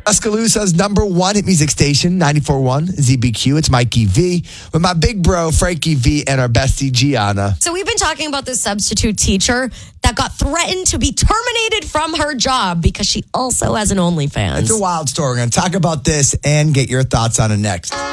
Tuscaloosa's number one hit music station, 94.1 ZBQ. It's Mikey V with my big bro, Frankie V, and our bestie, Gianna. So we've been talking about this substitute teacher that got threatened to be terminated from her job because she also has an OnlyFans. It's a wild story. We're going to talk about this and get your thoughts on it next.